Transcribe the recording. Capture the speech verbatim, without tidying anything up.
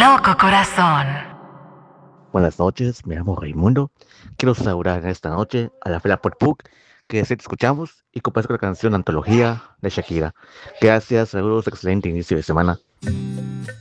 loco corazón. Buenas noches, me llamo Raimundo. Quiero saludar en esta noche a la Fela Put Puk, que sí te escuchamos y comparto con la canción Antología de Shakira. Gracias, saludos, excelente inicio de semana.